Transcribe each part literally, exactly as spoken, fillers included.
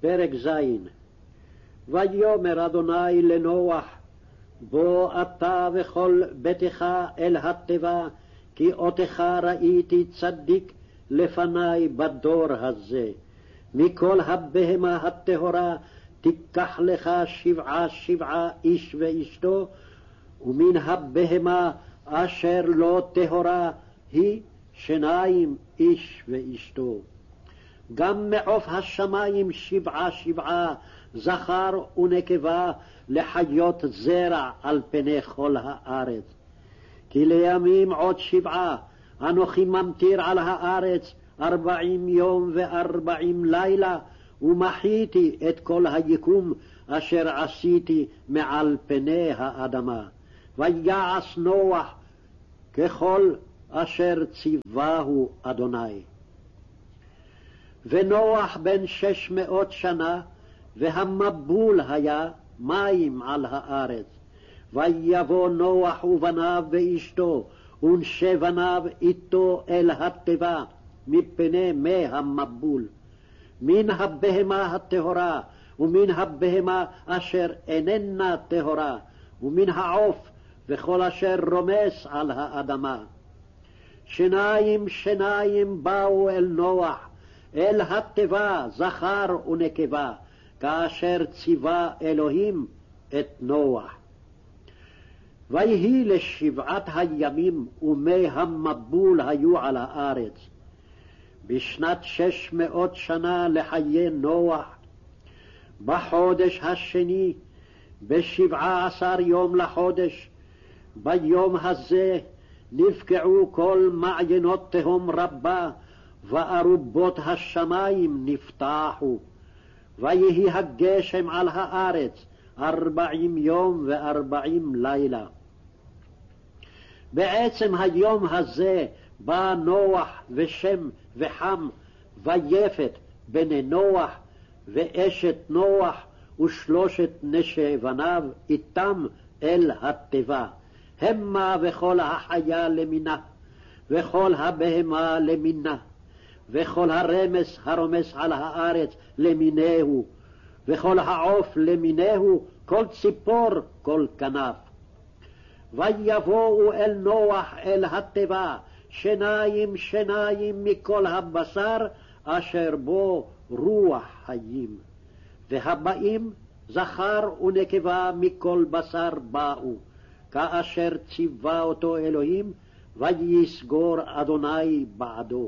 פרק ז'. ויאמר אדוני לנוח, בוא אתה וכל ביתך אל התיבה, כי אותך ראיתי צדיק לפני בדור הזה. מכל הבהמה הטהורה תיקח לך שבעה שבעה איש ואשתו, ומן הבהמה אשר לא טהורה היא שניים איש ואשתו. גם מעוף השמים שבעה שבעה, זכר ונקבה, לחיות זרע על פני כל הארץ. כי לימים עוד שבעה, אנוכי ממטיר על הארץ ארבעים יום וארבעים לילה, ומחיתי את כל היקום אשר עשיתי מעל פני האדמה. ויעש נוח ככל אשר ציווהו אדוני. ונוח בן שש מאות שנה, והמבול היה מים על הארץ. ויבוא נוח ובניו ואשתו, ונשי בניו איתו אל התיבה, מפני מי המבול. מן הבהמה הטהורה, ומן הבהמה אשר איננה טהורה, ומן העוף, וכל אשר רומס על האדמה. שניים שניים באו אל נוח, אל התיבה זכר ונקבה, כאשר ציווה אלוהים את נוח. ויהי לשבעת הימים ומי המבול היו על הארץ. בשנת שש מאות שנה לחיי נוח, בחודש השני, בשבעה עשר יום לחודש, ביום הזה נפקעו כל מעיינות תהום רבה, וארובות השמיים נפתחו. ויהי הגשם על הארץ ארבעים יום וארבעים לילה. בעצם היום הזה בא נוח ושם וחם ויפת בני נוח ואשת נוח ושלושת נשי בניו איתם אל התיבה, המה וכל החיה למינה, וכל הבהמה למינה, וכל הרמס הרומס על הארץ למינהו, וכל העוף למינהו, כל ציפור כל כנף. ויבואו אל נוח אל התיבה שניים שניים מכל הבשר אשר בו רוח חיים, והבאים זכר ונקבה מכל בשר באו, כאשר ציווה אותו אלוהים, ויסגור אדוני בעדו.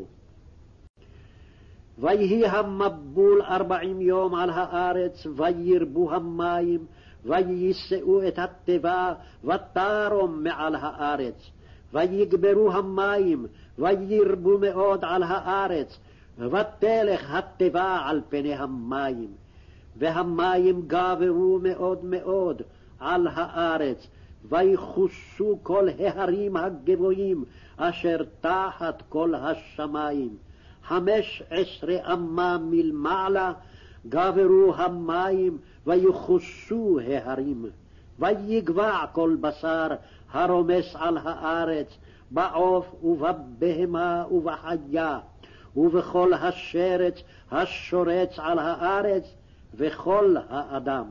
ויהי המבול ארבעים יום על הארץ, וירבו המים, ויישאו את התיבה, ותרום מעל הארץ. ויגברו המים, וירבו מאוד על הארץ, ותלך התיבה על פני המים. והמים גברו מאוד מאוד על הארץ, ויחוסו כל ההרים הגבוהים אשר תחת כל השמיים. חמש עשרה אמה מלמעלה גברו המים, ויחוסו ההרים. ויגבע כל בשר הרומס על הארץ, בעוף ובבהמה ובחיה, ובכל השרץ השורץ על הארץ, וכל האדם.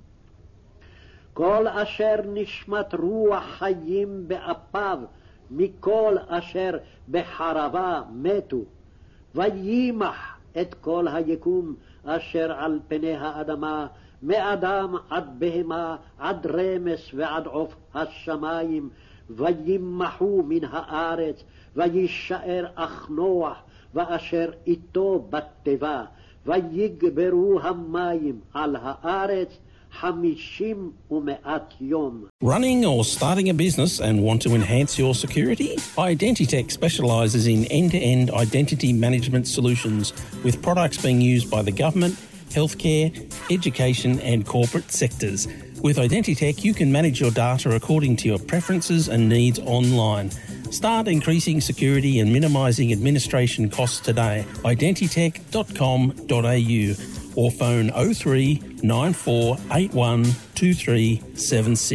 כל אשר נשמת רוח חיים באפיו, מכל אשר בחרבה מתו. וימח את כל היקום אשר על פני האדמה, מאדם עד בהמה, עד רמס ועד עוף השמיים, וימחו מן הארץ, וישאר אך נוח, ואשר איתו בתיבה, ויגברו המים על הארץ, חמישים ומאת יום. Running or starting a business and want to enhance your security? Identitech specialises in end-to-end identity management solutions with products being used by the government, healthcare, education and corporate sectors. With Identitech, you can manage your data according to your preferences and needs online. Start increasing security and minimising administration costs today. identitech dot com dot a u or phone oh three nine four eight one two three seven six.